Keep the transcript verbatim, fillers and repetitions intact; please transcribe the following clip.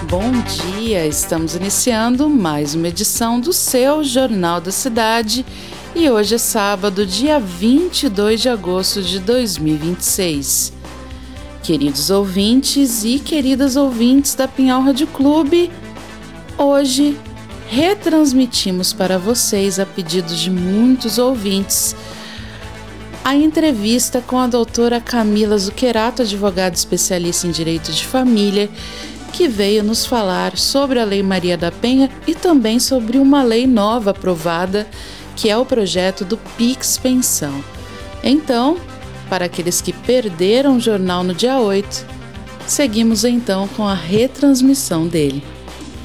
Bom dia, estamos iniciando mais uma edição do seu Jornal da Cidade e hoje é sábado, dia vinte e dois de agosto de dois mil e vinte e seis. Queridos ouvintes e queridas ouvintes da Pinhal Rádio Clube, hoje retransmitimos para vocês, a pedido de muitos ouvintes, a entrevista com a doutora Camila Zuccherato, advogada especialista em Direito de Família, que veio nos falar sobre a Lei Maria da Penha e também sobre uma lei nova aprovada, que é o projeto do Pix Pensão. Então, para aqueles que perderam o jornal no dia oito, seguimos então com a retransmissão dele.